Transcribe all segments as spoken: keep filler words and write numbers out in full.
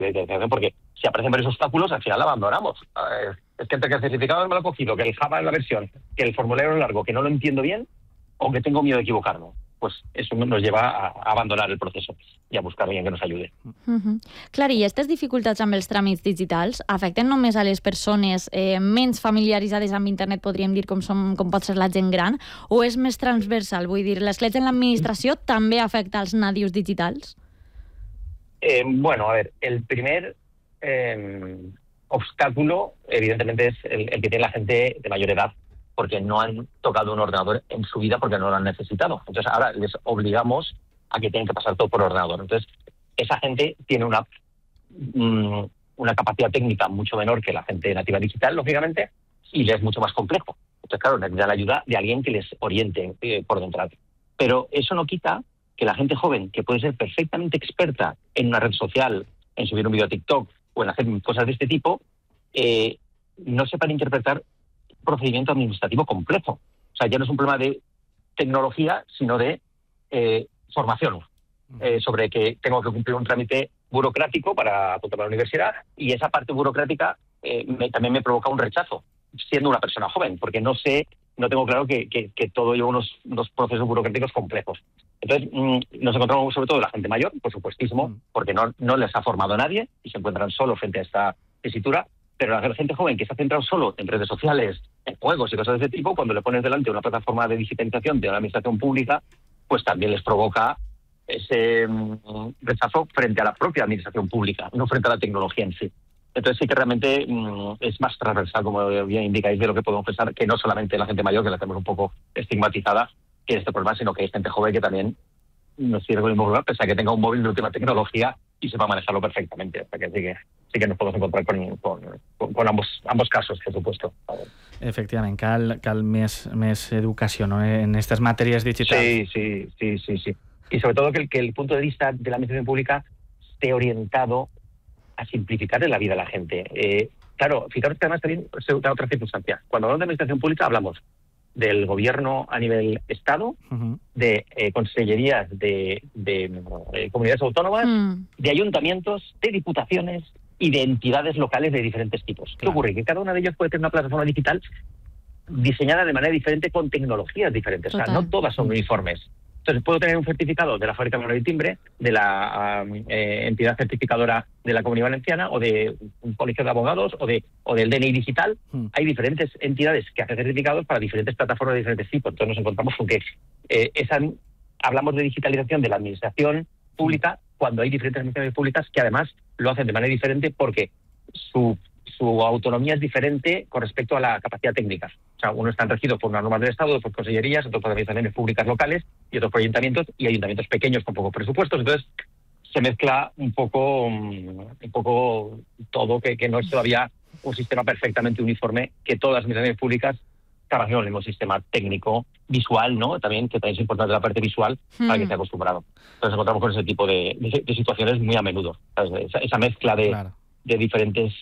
de digitalización, porque si aparecen varios obstáculos, al final la abandonamos. Eh, es que entre que el certificado no me lo he cogido, que el Java es la versión, que el formulario es largo, que no lo entiendo bien, o que tengo miedo de equivocarme. Pues eso nos lleva a, a abandonar el proceso i a buscar alguien que nos ayude. Uh-huh. Clar, i aquestes dificultats amb els tràmits digitals afecten només a les persones eh, menys familiaritzades amb internet, podríem dir, com, som, com pot ser la gent gran, o és més transversal? Vull dir, l'escletxa en l'administració també afecta als nadius digitals? Eh, bueno, a ver, el primer eh, obstáculo, evidentemente, es el, el que tiene la gente de mayor edad, porque no han tocado un ordenador en su vida porque no lo han necesitado. Entonces ahora les obligamos a que tienen que pasar todo por ordenador. Entonces esa gente tiene una, mmm, una capacidad técnica mucho menor que la gente nativa digital, lógicamente, y les es mucho más complejo. Entonces, claro, necesitan la ayuda de alguien que les oriente eh, por dentro. Pero eso no quita que la gente joven, que puede ser perfectamente experta en una red social, en subir un vídeo a TikTok o en hacer cosas de este tipo, eh, no sepan interpretar procedimiento administrativo complejo. O sea, ya no es un problema de tecnología, sino de eh, formación, eh, sobre que tengo que cumplir un trámite burocrático para apuntarme a la universidad, y esa parte burocrática eh, me, también me provoca un rechazo, siendo una persona joven, porque no sé, no tengo claro que, que, que todo lleva unos, unos procesos burocráticos complejos. Entonces, mmm, nos encontramos sobre todo la gente mayor, por supuestísimo, porque no, no les ha formado nadie y se encuentran solos frente a esta tesitura. Pero la gente joven que está centrado solo en redes sociales, en juegos y cosas de ese tipo, cuando le pones delante una plataforma de digitalización de una administración pública, pues también les provoca ese um, rechazo frente a la propia administración pública, no frente a la tecnología en sí. Entonces sí que realmente um, es más transversal, como bien indicáis, de lo que podemos pensar, que no solamente la gente mayor, que la tenemos un poco estigmatizada, que este problema, sino que hay gente joven que también nos tiene con el mismo problema, pese a que tenga un móvil de última tecnología y sepa manejarlo perfectamente. O sea que sí que, sí que nos podemos encontrar con, con, con, con ambos, ambos casos, por supuesto. Efectivament, cal, cal més, més educació, ¿no?, en estas materias digitales. Sí, sí, sí, sí, sí. Y sobre todo que el, que el punto de vista de la administración pública esté orientado a simplificarle la vida a la gente. Eh, claro, fijaros que además también se da otra circunstancia. Cuando hablamos de administración pública hablamos del gobierno a nivel Estado, uh-huh. de eh, consellerías de, de eh, comunidades autónomas, mm. de ayuntamientos, de diputaciones y de entidades locales de diferentes tipos. Claro. ¿Qué ocurre? Que cada una de ellas puede tener una plataforma digital diseñada de manera diferente con tecnologías diferentes. Total. O sea, no todas son uniformes. Entonces, puedo tener un certificado de la Fábrica Manuel y Timbre, de la uh, eh, entidad certificadora de la Comunidad Valenciana, o de un colegio de abogados, o de o del D N I digital. Mm. Hay diferentes entidades que hacen certificados para diferentes plataformas de diferentes tipos. Entonces nos encontramos con que eh, esa, hablamos de digitalización de la administración pública mm. cuando hay diferentes administraciones públicas que además lo hacen de manera diferente porque su, su autonomía es diferente con respecto a la capacidad técnica. O sea, unos están regidos por unas normas del Estado, otros por consellerías, otros por administraciones públicas locales y otros por ayuntamientos, y ayuntamientos pequeños con pocos presupuestos. Entonces se mezcla un poco, un poco todo, que, que no es todavía un sistema perfectamente uniforme, que todas las administraciones públicas trabajen en el mismo sistema técnico, visual, ¿no? También, que también es importante la parte visual mm. para que esté acostumbrado. Entonces encontramos con ese tipo de, de, de situaciones muy a menudo. Esa, esa mezcla de, claro. de diferentes...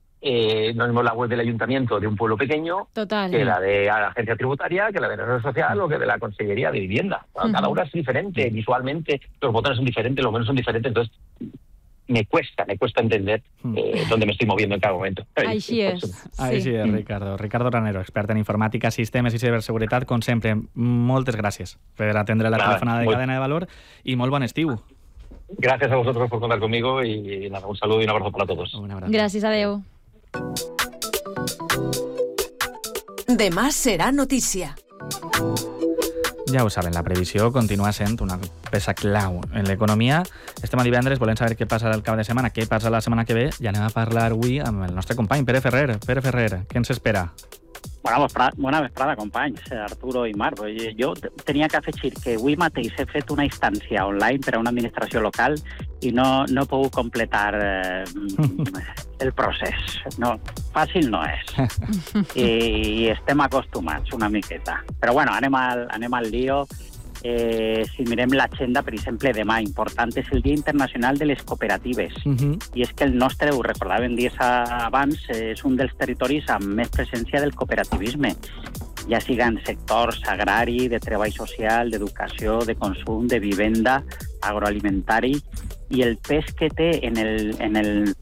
Eh, no es mismo la web del ayuntamiento de un pueblo pequeño Total. que la de la agencia tributaria, que la de la red social o que de la consellería de vivienda. Cada una es diferente, visualmente, los botones son diferentes, los menús son diferentes, entonces me cuesta, me cuesta entender eh, dónde me estoy moviendo en cada momento. Així és. Així és, Ricardo. Ricardo Ranero, expert en informàtica, sistemes i ciberseguretat, com sempre. Moltes gràcies per atendre la nada, telefonada de muy... Cadena de Valor i molt bon estiu. Gracias a vosotros por contar conmigo y nada, un saludo y un abrazo para todos. Gràcies, adeu. Demà serà notícia. Ja ho saben, la previsió continua sent una peça clau en l'economia. Estem a divendres, volem saber què passa el cap de setmana, què passa la setmana que ve, i anem a parlar avui amb el nostre company, Pere Ferrer. Pere Ferrer, què ens espera? Bona vesprada, bona vesprada, companys, Arturo i Marc. Jo tenia que afegir que avui mateix he fet una instància online per a una administració local i no, no he pogut completar eh, el procés. No, fàcil no és. I, i estem acostumats una miqueta. Però bueno, anem al, anem al lío. Eh, si mirem l'agenda, per exemple, demà, important és el Dia Internacional de les Cooperatives. Uh-huh. I és que el nostre, ho recordàvem dies abans, és un dels territoris amb més presència del cooperativisme, ja siguen sectors agrari, de treball social, d'educació, de consum, de vivenda, agroalimentari, i el pes que té en el, en el